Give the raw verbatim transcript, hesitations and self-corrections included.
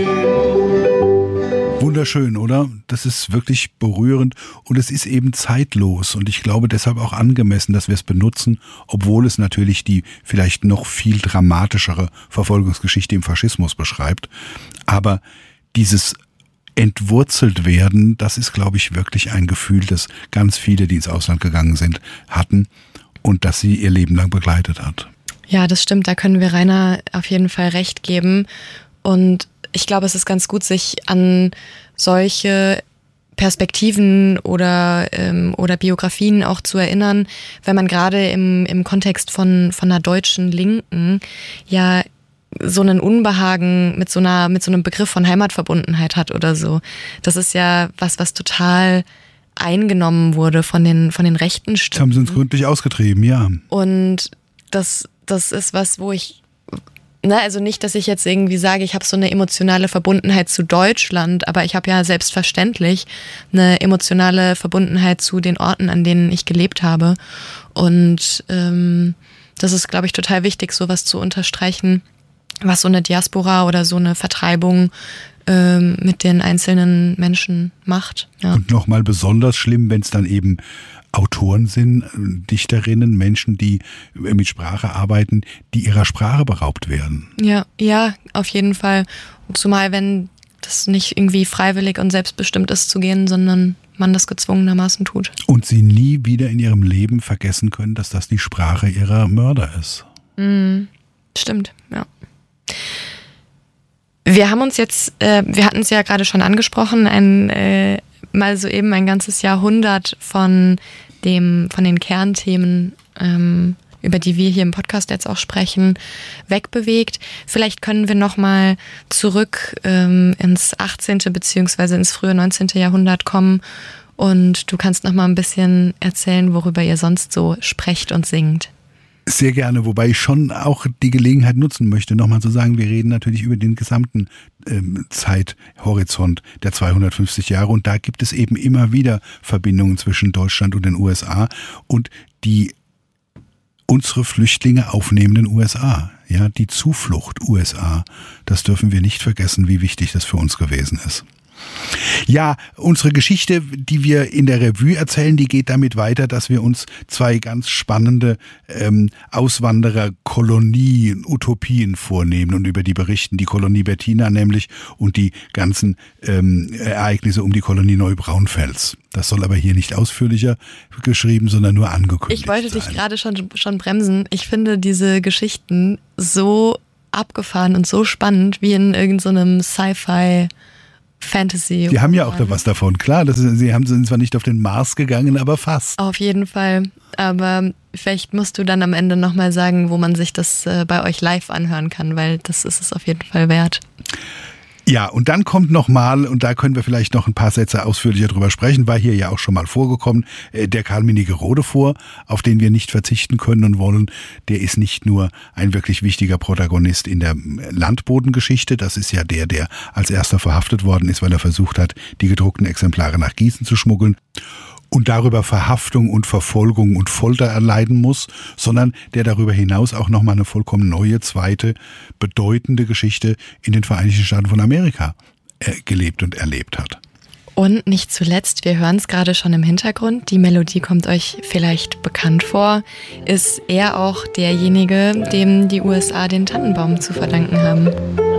Wunderschön, oder? Das ist wirklich berührend und es ist eben zeitlos und ich glaube deshalb auch angemessen, dass wir es benutzen, obwohl es natürlich die vielleicht noch viel dramatischere Verfolgungsgeschichte im Faschismus beschreibt. Aber dieses entwurzelt werden, das ist, glaube ich, wirklich ein Gefühl, das ganz viele, die ins Ausland gegangen sind, hatten und das sie ihr Leben lang begleitet hat. Ja, das stimmt, da können wir Rainer auf jeden Fall recht geben und ich glaube, es ist ganz gut, sich an solche Perspektiven oder ähm, oder Biografien auch zu erinnern, wenn man gerade im im Kontext von von einer deutschen Linken ja so einen Unbehagen mit so einer mit so einem Begriff von Heimatverbundenheit hat oder so. Das ist ja was, was total eingenommen wurde von den von den rechten Stimmen. Das haben sie uns gründlich ausgetrieben, ja. Und das das ist was, wo ich Na, also nicht, dass ich jetzt irgendwie sage, ich habe so eine emotionale Verbundenheit zu Deutschland, aber ich habe ja selbstverständlich eine emotionale Verbundenheit zu den Orten, an denen ich gelebt habe. Und ähm, das ist, glaube ich, total wichtig, sowas zu unterstreichen, was so eine Diaspora oder so eine Vertreibung ähm, mit den einzelnen Menschen macht. Ja. Und nochmal besonders schlimm, wenn es dann eben Autoren sind, Dichterinnen, Menschen, die mit Sprache arbeiten, die ihrer Sprache beraubt werden. Ja, ja, auf jeden Fall. Zumal wenn das nicht irgendwie freiwillig und selbstbestimmt ist zu gehen, sondern man das gezwungenermaßen tut. Und sie nie wieder in ihrem Leben vergessen können, dass das die Sprache ihrer Mörder ist. Mm, stimmt, ja. Wir haben uns jetzt, äh, wir hatten es ja gerade schon angesprochen, ein äh, mal so eben ein ganzes Jahrhundert von dem, von den Kernthemen, ähm, über die wir hier im Podcast jetzt auch sprechen, wegbewegt. Vielleicht können wir nochmal zurück ähm, ins achtzehnte beziehungsweise ins frühe neunzehnte Jahrhundert kommen und du kannst nochmal ein bisschen erzählen, worüber ihr sonst so sprecht und singt. Sehr gerne, wobei ich schon auch die Gelegenheit nutzen möchte, nochmal zu sagen, wir reden natürlich über den gesamten ähm, Zeithorizont der zweihundertfünfzig Jahre und da gibt es eben immer wieder Verbindungen zwischen Deutschland und den U S A und die unsere Flüchtlinge aufnehmenden U S A, ja, die Zuflucht U S A, das dürfen wir nicht vergessen, wie wichtig das für uns gewesen ist. Ja, unsere Geschichte, die wir in der Revue erzählen, die geht damit weiter, dass wir uns zwei ganz spannende ähm, Auswanderer-Kolonien, Utopien vornehmen und über die berichten. Die Kolonie Bettina nämlich und die ganzen ähm, Ereignisse um die Kolonie Neubraunfels. Das soll aber hier nicht ausführlicher geschrieben, sondern nur angekündigt Ich wollte sein. dich gerade schon, schon bremsen. Ich finde diese Geschichten so abgefahren und so spannend wie in irgendeinem Sci-Fi Fantasy. Die haben ja auch da was davon, klar. Das ist, sie haben sind zwar nicht auf den Mars gegangen, aber fast. Auf jeden Fall. Aber vielleicht musst du dann am Ende nochmal sagen, wo man sich das äh, bei euch live anhören kann, weil das ist es auf jeden Fall wert. Ja, und dann kommt nochmal, und da können wir vielleicht noch ein paar Sätze ausführlicher drüber sprechen, war hier ja auch schon mal vorgekommen, der Karl Mienigerode vor, auf den wir nicht verzichten können und wollen. Der ist nicht nur ein wirklich wichtiger Protagonist in der Landbodengeschichte, das ist ja der, der als erster verhaftet worden ist, weil er versucht hat, die gedruckten Exemplare nach Gießen zu schmuggeln und darüber Verhaftung und Verfolgung und Folter erleiden muss, sondern der darüber hinaus auch nochmal eine vollkommen neue, zweite, bedeutende Geschichte in den Vereinigten Staaten von Amerika äh, gelebt und erlebt hat. Und nicht zuletzt, wir hören es gerade schon im Hintergrund, die Melodie kommt euch vielleicht bekannt vor, ist er auch derjenige, dem die U S A den Tannenbaum zu verdanken haben.